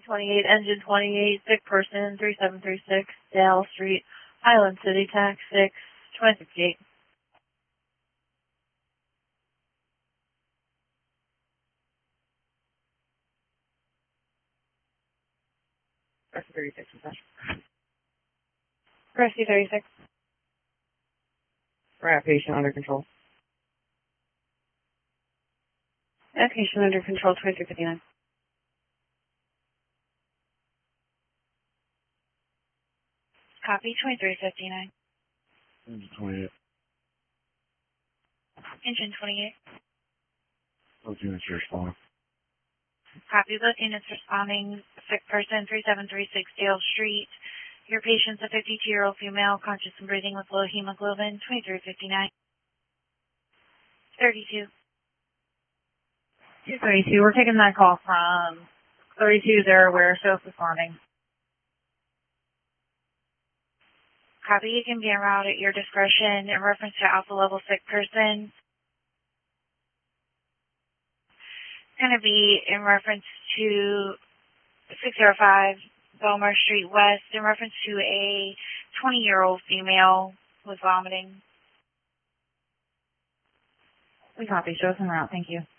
28, engine 28, sick person, 3736, Dale Street, Highland City, tax 6, 2068. Rescue 36, is that? Rescue 36. Right, patient under control. Patient under control, 2359. Copy, 2359. Engine 28. Engine 28. Both units are responding. Copy, both units responding. Sick person, 3736 Dale Street. Your patient's a 52-year-old female, conscious and breathing with low hemoglobin, 2359. 32. 232, we're taking that call from 32 there where Soph's responding. Copy, you can be en route at your discretion in reference to alpha level sick person. It's going to be in reference to 605 Belmar Street West in reference to a 20-year-old female with vomiting. We copy. Show us en route. Thank you.